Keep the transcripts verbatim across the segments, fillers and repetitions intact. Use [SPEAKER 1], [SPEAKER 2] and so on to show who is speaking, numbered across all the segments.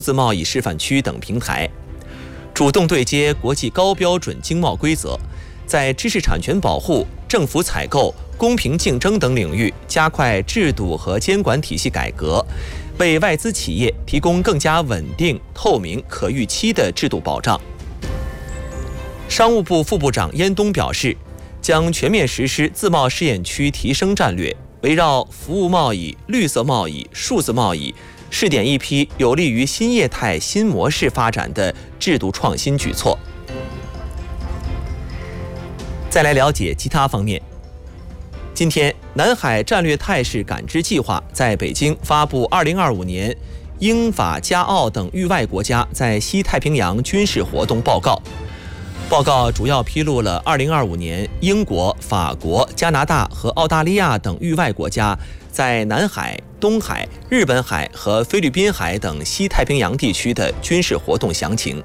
[SPEAKER 1] 自贸易示范区等平台，主动对接国际高标准经贸规则，在知识产权保护、政府采购、公平竞争等领域加快制度和监管体系改革，为外资企业提供更加稳定、透明、可预期的制度保障。商务部副部长燕东表示，将全面实施自贸试验区提升战略，围绕服务贸易、绿色贸易、数字贸易，试点一批有利于新业态新模式发展的制度创新举措。再来了解其他方面。今天，南海战略态势感知计划在北京发布二零二五年英法加澳等域外国家在西太平洋军事活动报告。报告主要披露了二零二五年英国、法国、加拿大和澳大利亚等域外国家在南海、东海、日本海和菲律宾海等西太平洋地区的军事活动详情。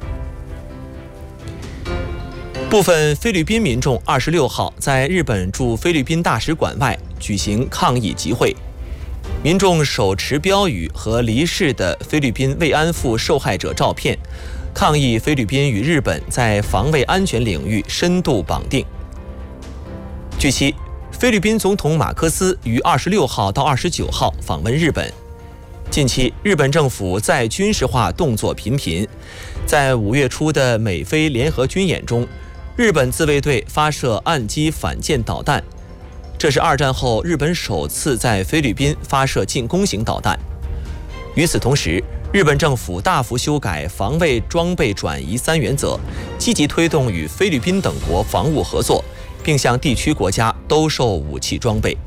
[SPEAKER 1] 部分菲律宾民众二十六号在日本驻菲律宾大使馆外举行抗议集会，民众手持标语和离世的菲律宾慰安妇受害者照片，抗议菲律宾与日本在防卫安全领域深度绑定。据悉，菲律宾总统马科斯于二十六号到二十九号访问日本。近期，日本政府在军事化动作频频，在五月初的美菲联合军演中，日本自卫队发射岸基反舰导弹，这是二战后日本首次在菲律宾发射进攻型导弹。与此同时，日本政府大幅修改防卫装备转移三原则，积极推动与菲律宾等国防务合作，并向地区国家兜售武器装备。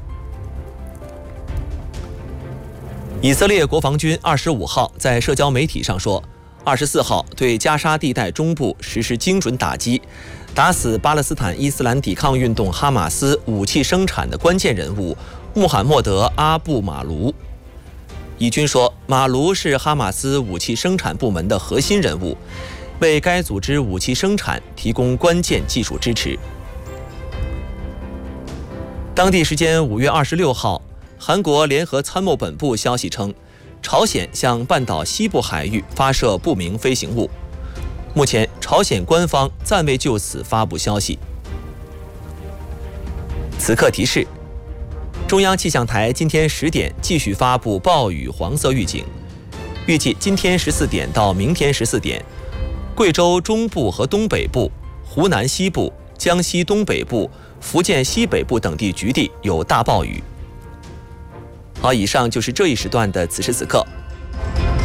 [SPEAKER 1] 以色列国防军二十五号在社交媒体上说，二十四号对加沙地带中部实施精准打击，打死巴勒斯坦伊斯兰抵抗运动哈马斯武器生产的关键人物穆罕默德·阿布马卢。以军说，马卢是哈马斯武器生产部门的核心人物，为该组织武器生产提供关键技术支持。当地时间五月二十六号，韩国联合参谋本部消息称，朝鲜向半岛西部海域发射不明飞行物。目前，朝鲜官方暂未就此发布消息。此刻提示：中央气象台今天十点继续发布暴雨黄色预警，预计今天十四点到明天十四点，贵州中部和东北部、湖南西部、江西东北部、福建西北部等地局地有大暴雨。好，以上就是这一时段的此时此刻。